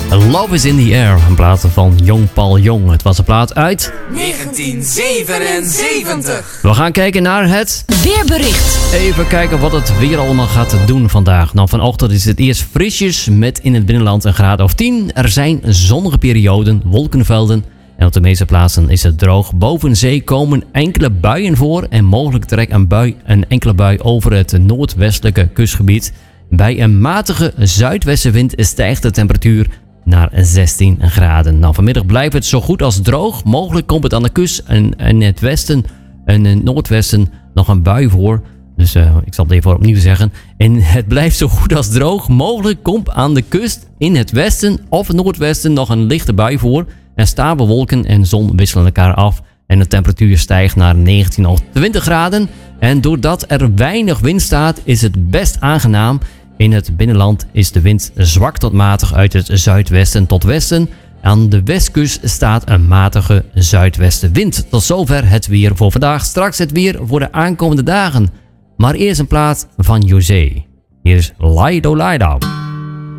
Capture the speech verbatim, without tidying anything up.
Love is in the Air, een plaat van Jong Paul Jong. Het was een plaat uit negentien zevenenzeventig. We gaan kijken naar het weerbericht. Even kijken wat het weer allemaal gaat doen vandaag. Nou, vanochtend is het eerst frisjes met in het binnenland een graad of tien. Er zijn zonnige perioden, wolkenvelden en op de meeste plaatsen is het droog. Boven zee komen enkele buien voor en mogelijk trekt een bui, een enkele bui over het noordwestelijke kustgebied. Bij een matige zuidwestenwind stijgt de temperatuur naar zestien graden. Nou, vanmiddag blijft het zo goed als droog. Mogelijk komt het aan de kust en in het westen en in het noordwesten nog een bui voor. Dus uh, ik zal het even opnieuw zeggen. En het blijft zo goed als droog. Mogelijk komt aan de kust in het westen of het noordwesten nog een lichte bui voor. Er stapelwolken en zon wisselen elkaar af. En de temperatuur stijgt naar negentien of twintig graden. En doordat er weinig wind staat, is het best aangenaam. In het binnenland is de wind zwak tot matig uit het zuidwesten tot westen. Aan de westkust staat een matige zuidwestenwind. Tot zover het weer voor vandaag. Straks het weer voor de aankomende dagen. Maar eerst een plaat van José. Hier is Lido Lido.